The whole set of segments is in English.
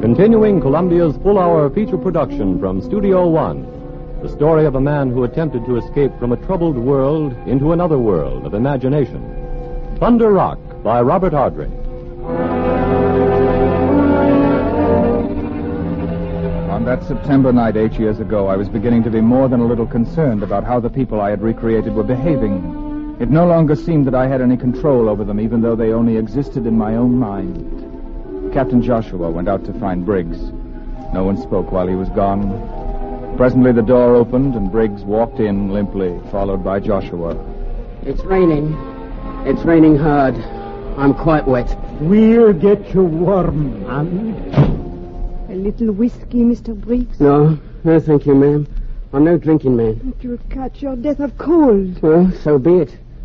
Continuing Columbia's full-hour feature production from Studio One, the story of a man who attempted to escape from a troubled world into another world of imagination. Thunder Rock by Robert Ardrey. On that September night 8 years ago, I was beginning to be more than a little concerned about how the people I had recreated were behaving. It no longer seemed that I had any control over them, even though they only existed in my own mind. Captain Joshua went out to find Briggs. No one spoke while he was gone. Presently the door opened and Briggs walked in limply, followed by Joshua. It's raining. It's raining hard. I'm quite wet. We'll get you warm, man. A little whiskey, Mr. Briggs? No, thank you, ma'am. I'm no drinking man. You'll catch your death of cold. Well, so be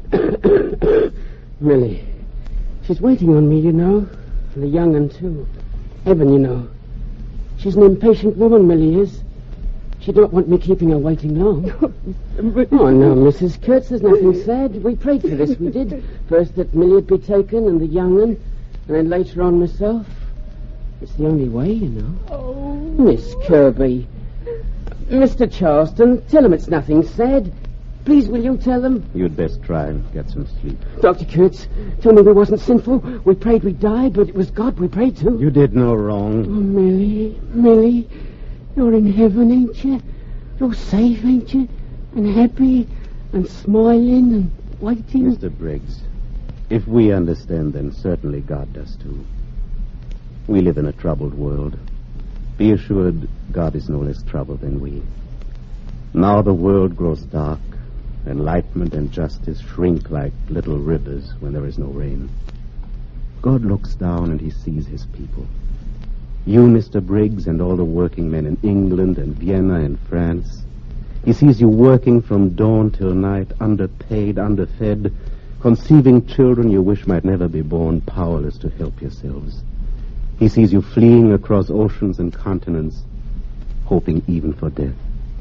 it. Millie. She's waiting on me, you know. And the young un, too. Evan, you know. She's an impatient woman, Millie is. She don't want me keeping her waiting long. Oh, no, Mrs. Kurtz, there's nothing sad. We prayed for this, we did. First that Millie'd be taken and the young un, and then later on myself. It's the only way, you know. Oh. Miss Kirby. Mr. Charleston, tell them it's nothing sad. Please, will you tell them? You'd best try and get some sleep. Dr. Kurtz, tell me we wasn't sinful. We prayed we'd die, but it was God we prayed to. You did no wrong. Oh, Millie, you're in heaven, ain't you? You're safe, ain't you? And happy and smiling and waiting. Mr. Briggs, if we understand, then certainly God does too. We live in a troubled world. Be assured God is no less troubled than we. Now the world grows dark. Enlightenment and justice shrink like little rivers when there is no rain. God looks down and he sees his people. You, Mr. Briggs, and all the working men in England and Vienna and France. He sees you working from dawn till night, underpaid, underfed, conceiving children you wish might never be born, powerless to help yourselves. He sees you fleeing across oceans and continents, hoping even for death.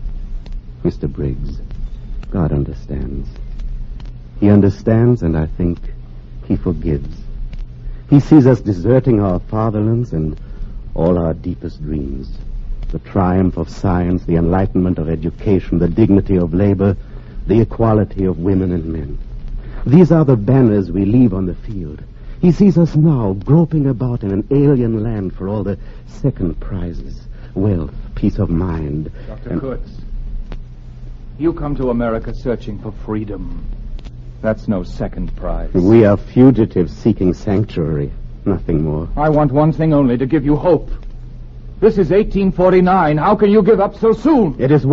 Mr. Briggs, God understands. He understands, and I think he forgives. He sees us deserting our fatherlands and all our deepest dreams. The triumph of science, the enlightenment of education, the dignity of labor, the equality of women and men. These are the banners we leave on the field. He sees us now groping about in an alien land for all the second prizes, wealth, peace of mind. Dr. Kurtz, you come to America searching for freedom. That's no second prize. We are fugitives seeking sanctuary, nothing more. I want one thing only, to give you hope. This is 1849. How can you give up so soon? It is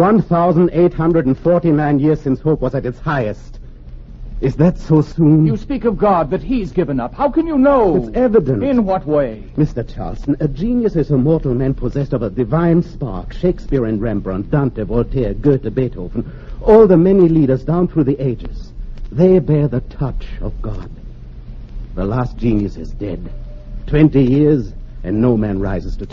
1,849 years since hope was at its highest. Is that so soon? You speak of God, that he's given up. How can you know? It's evident. In what way? Mr. Charleston, a genius is a mortal man possessed of a divine spark. Shakespeare and Rembrandt, Dante, Voltaire, Goethe, Beethoven, all the many leaders down through the ages. They bear the touch of God. The last genius is dead. 20 years, and no man rises to